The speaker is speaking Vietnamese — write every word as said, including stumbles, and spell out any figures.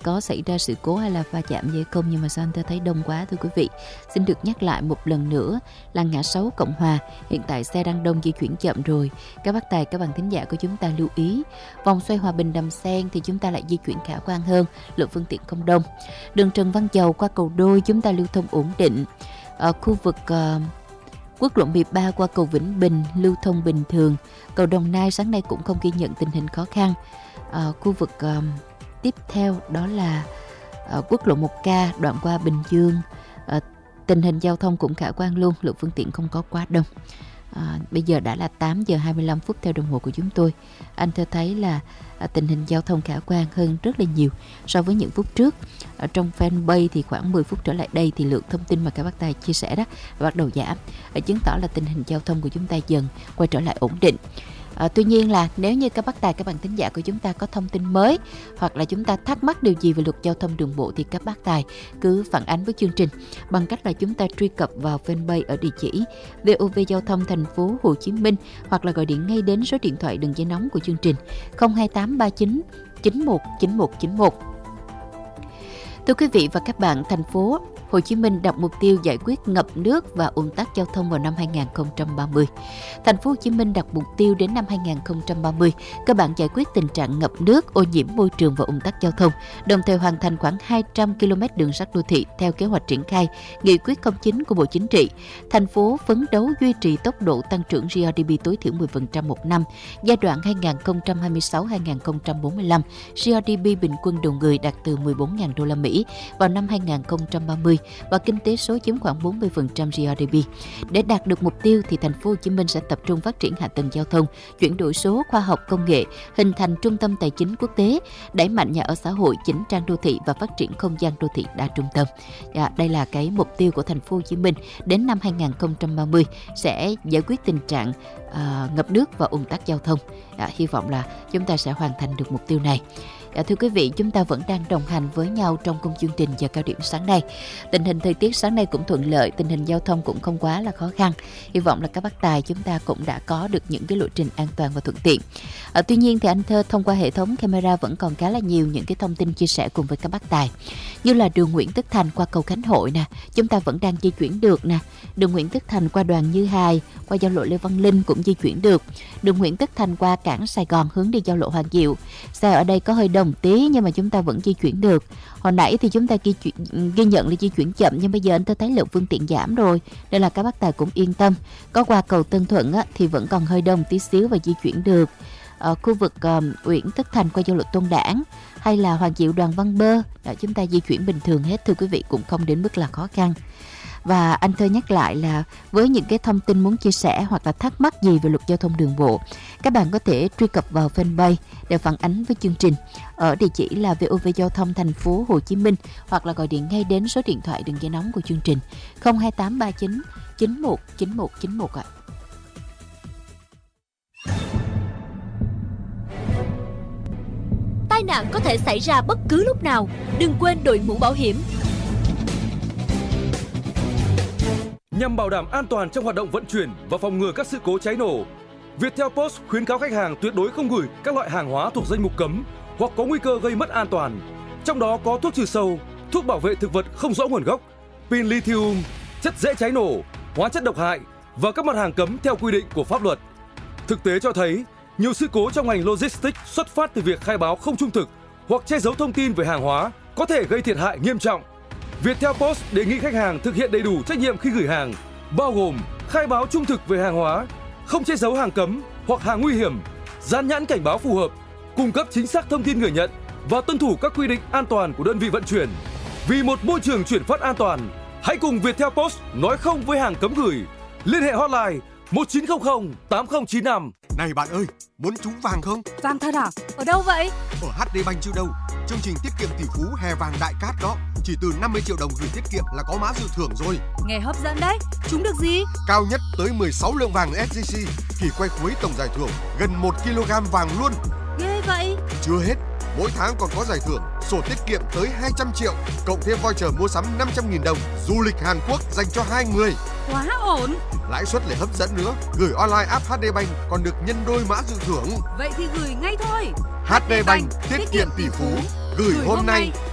có xảy ra sự cố hay là va chạm gì không, nhưng mà sao anh thơ thấy đông quá thưa quý vị. Xin được nhắc lại một lần nữa là ngã sáu Cộng Hòa, hiện tại xe đang đông, di chuyển chậm rồi. Các bác tài, các bạn thính giả của chúng ta lưu ý. Vòng xoay Hòa Bình Đầm Sen thì chúng ta lại di chuyển khả quan hơn, lượng phương tiện không đông. Đường Trần Văn Dầu qua cầu Đôi chúng ta lưu thông ổn định. Ở khu vực uh, quốc lộ mười ba qua cầu Vĩnh Bình lưu thông bình thường. Cầu Đồng Nai sáng nay cũng không ghi nhận tình hình khó khăn. À, khu vực uh, tiếp theo đó là uh, quốc lộ một K đoạn qua Bình Dương. Uh, tình hình giao thông cũng khả quan luôn, lượng phương tiện không có quá đông. À, bây giờ đã là tám giờ hai mươi lăm phút theo đồng hồ của chúng tôi. Anh thơ thấy là à, tình hình giao thông khả quan hơn rất là nhiều so với những phút trước. Ở trong fanpage thì khoảng mười phút trở lại đây thì lượng thông tin mà các bác tài chia sẻ đó bắt đầu giảm, à, chứng tỏ là tình hình giao thông của chúng ta dần quay trở lại ổn định. À, tuy nhiên là nếu như các bác tài, các bạn thính giả của chúng ta có thông tin mới hoặc là chúng ta thắc mắc điều gì về luật giao thông đường bộ thì các bác tài cứ phản ánh với chương trình bằng cách là chúng ta truy cập vào fanpage ở địa chỉ vê o vê Giao thông Thành phố Hồ Chí Minh hoặc là gọi điện ngay đến số điện thoại đường dây nóng của chương trình không hai tám ba chín chín một chín một chín một. Thưa quý vị và các bạn, thành phố Hồ Chí Minh đặt mục tiêu giải quyết ngập nước và ùn tắc giao thông vào năm hai không ba không. Thành phố Hồ Chí Minh đặt mục tiêu đến năm hai không ba không cơ bản giải quyết tình trạng ngập nước, ô nhiễm môi trường và ùn tắc giao thông, đồng thời hoàn thành khoảng hai trăm ki lô mét đường sắt đô thị theo kế hoạch triển khai nghị quyết không chín của Bộ Chính trị. Thành phố phấn đấu duy trì tốc độ tăng trưởng giê đê pê tối thiểu mười phần trăm một năm. Giai đoạn hai không hai sáu đến hai không bốn lăm, giê đê pê bình quân đầu người đạt từ mười bốn nghìn đô la Mỹ vào năm hai không ba không và kinh tế số chiếm khoảng bốn mươi phần trăm giê đê pê. Để đạt được mục tiêu thì thành phố Hồ Chí Minh sẽ tập trung phát triển hạ tầng giao thông, chuyển đổi số, khoa học công nghệ, hình thành trung tâm tài chính quốc tế, đẩy mạnh nhà ở xã hội, chỉnh trang đô thị và phát triển không gian đô thị đa trung tâm. À, đây là cái mục tiêu của thành phố Hồ Chí Minh đến năm hai không ba không sẽ giải quyết tình trạng à, ngập nước và ùn tắc giao thông. À, hy vọng là chúng ta sẽ hoàn thành được mục tiêu này. À, thưa quý vị, chúng ta vẫn đang đồng hành với nhau trong cung chương trình giờ cao điểm sáng nay. Tình hình thời tiết sáng nay cũng thuận lợi, tình hình giao thông cũng không quá là khó khăn. Hy vọng là các bác tài chúng ta cũng đã có được những cái lộ trình an toàn và thuận tiện. À, tuy nhiên thì anh Thơ thông qua hệ thống camera vẫn còn khá là nhiều những cái thông tin chia sẻ cùng với các bác tài. Như là đường Nguyễn Tất Thành qua cầu Khánh Hội nè, chúng ta vẫn đang di chuyển được nè. Đường Nguyễn Tất Thành qua Đoàn Như Hài, qua giao lộ Lê Văn Linh cũng di chuyển được. Đường Nguyễn Tất Thành qua cảng Sài Gòn hướng đi giao lộ Hoàng Diệu. Xe ở đây có hơi đông tí nhưng mà chúng ta vẫn di chuyển được. Hồi nãy thì chúng ta ghi, chuyển, ghi nhận là di chuyển chậm nhưng bây giờ anh tôi thấy lượng phương tiện giảm rồi nên là các bác tài cũng yên tâm. Có qua cầu Tân Thuận á, thì vẫn còn hơi đông tí xíu và di chuyển được. Ở khu vực um, Nguyễn Tất Thành qua giao lộ Tôn Đản hay là Hoàng Diệu Đoàn Văn Bơ đó, chúng ta di chuyển bình thường hết thưa quý vị, cũng không đến mức là khó khăn. Và anh Thơ nhắc lại là với những cái thông tin muốn chia sẻ hoặc là thắc mắc gì về luật giao thông đường bộ, các bạn có thể truy cập vào fanpage để phản ánh với chương trình ở địa chỉ là vê o vê Giao thông Thành phố Hồ Chí Minh hoặc là gọi điện ngay đến số điện thoại đường dây nóng của chương trình không hai tám ba chín chín một chín một chín một ạ. Tai nạn có thể xảy ra bất cứ lúc nào, đừng quên đội mũ bảo hiểm. Nhằm bảo đảm an toàn trong hoạt động vận chuyển và phòng ngừa các sự cố cháy nổ, Viettel Post khuyến cáo khách hàng tuyệt đối không gửi các loại hàng hóa thuộc danh mục cấm hoặc có nguy cơ gây mất an toàn. Trong đó có thuốc trừ sâu, thuốc bảo vệ thực vật không rõ nguồn gốc, pin lithium, chất dễ cháy nổ, hóa chất độc hại và các mặt hàng cấm theo quy định của pháp luật. Thực tế cho thấy, nhiều sự cố trong ngành logistics xuất phát từ việc khai báo không trung thực hoặc che giấu thông tin về hàng hóa có thể gây thiệt hại nghiêm trọng. Viettel Post đề nghị khách hàng thực hiện đầy đủ trách nhiệm khi gửi hàng, bao gồm khai báo trung thực về hàng hóa, không che giấu hàng cấm hoặc hàng nguy hiểm, dán nhãn cảnh báo phù hợp, cung cấp chính xác thông tin người nhận và tuân thủ các quy định an toàn của đơn vị vận chuyển. Vì một môi trường chuyển phát an toàn, hãy cùng Viettel Post nói không với hàng cấm gửi. Liên hệ hotline một chín không không tám không chín năm. Này bạn ơi, muốn trúng vàng không? Vàng thật à? Ở đâu vậy? Ở hát đê Bank chứ đâu. Chương trình tiết kiệm tỷ phú hè vàng đại cát đó. Chỉ từ năm mươi triệu đồng gửi tiết kiệm là có mã dự thưởng rồi. Nghe hấp dẫn đấy. Trúng được gì? Cao nhất tới mười sáu lượng vàng ét gi xê. Kỳ quay cuối tổng giải thưởng gần một ki lô gam vàng luôn. Ghê vậy. Chưa hết, mỗi tháng còn có giải thưởng sổ tiết kiệm tới hai trăm triệu, cộng thêm voucher mua sắm năm trăm nghìn đồng, du lịch Hàn Quốc dành cho hai người. Quá ổn. Lãi suất lại hấp dẫn nữa, gửi online app hát đê Bank còn được nhân đôi mã dự thưởng. Vậy thì gửi ngay thôi. hát đê Bank tiết kiệm tỷ phú, gửi, gửi hôm nay,